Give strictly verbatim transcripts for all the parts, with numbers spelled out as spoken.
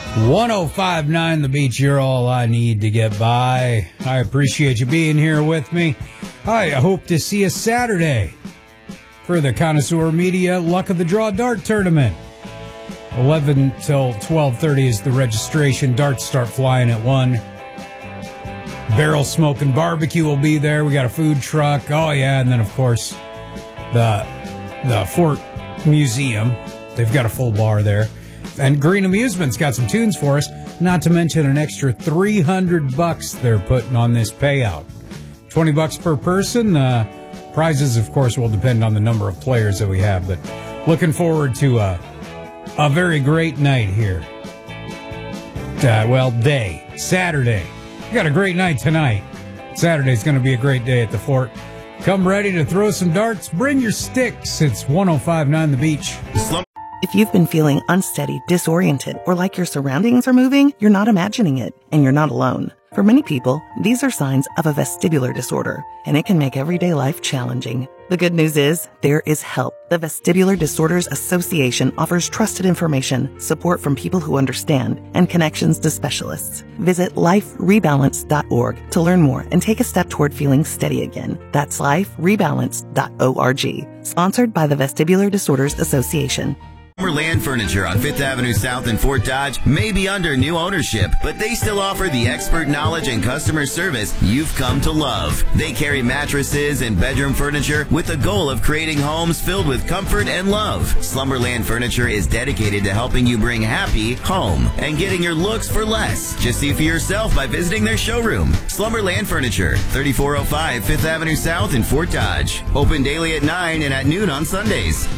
one oh five point nine The Beach, you're all I need to get by. I appreciate you being here with me. I hope to see you Saturday for the Connoisseur Media Luck of the Draw Dart Tournament. eleven till twelve thirty is the registration. Darts start flying at one. Barrel Smoking Barbecue will be there. We got a food truck. Oh, yeah, and then, of course, the the Fort Museum. They've got a full bar there. And Green Amusement's got some tunes for us, not to mention an extra three hundred bucks they're putting on this payout. twenty bucks per person. Uh, prizes, of course, will depend on the number of players that we have, but looking forward to a, a very great night here. Uh, well, day. Saturday. We got a great night tonight. Saturday's going to be a great day at the Fort. Come ready to throw some darts. Bring your sticks. It's one oh five point nine The Beach. If you've been feeling unsteady, disoriented, or like your surroundings are moving, you're not imagining it, and you're not alone. For many people, these are signs of a vestibular disorder, and it can make everyday life challenging. The good news is, there is help. The Vestibular Disorders Association offers trusted information, support from people who understand, and connections to specialists. Visit life rebalance dot org to learn more and take a step toward feeling steady again. That's life rebalance dot org. Sponsored by the Vestibular Disorders Association. Slumberland Furniture on Fifth Avenue South in Fort Dodge may be under new ownership, but they still offer the expert knowledge and customer service you've come to love. They carry mattresses and bedroom furniture with the goal of creating homes filled with comfort and love. Slumberland Furniture is dedicated to helping you bring happy home and getting your looks for less. Just see for yourself by visiting their showroom. Slumberland Furniture, thirty-four oh five Fifth Avenue South in Fort Dodge. Open daily at nine and at noon on Sundays.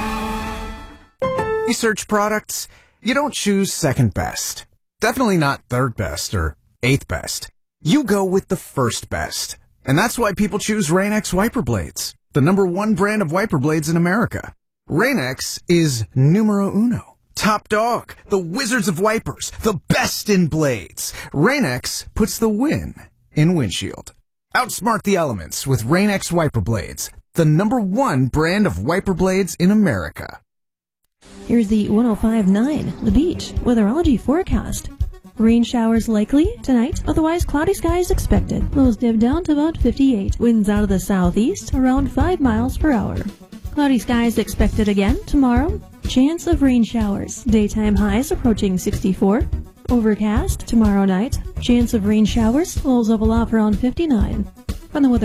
Research products, you don't choose second best. Definitely not third best or eighth best. You go with the first best. And that's why people choose Rain-X wiper blades, the number one brand of wiper blades in America. Rain-X is numero uno. Top dog, the wizards of wipers, the best in blades. Rain-X puts the win in windshield. Outsmart the elements with Rain-X wiper blades, the number one brand of wiper blades in America. Here's the one oh five point nine The Beach weatherology forecast. Rain showers likely tonight, otherwise cloudy skies expected. Lows dip down to about fifty-eight. Winds out of the southeast around five miles per hour. Cloudy skies expected again tomorrow. Chance of rain showers. Daytime highs approaching sixty-four. Overcast tomorrow night. Chance of rain showers. Lows level off around fifty-nine. From the weather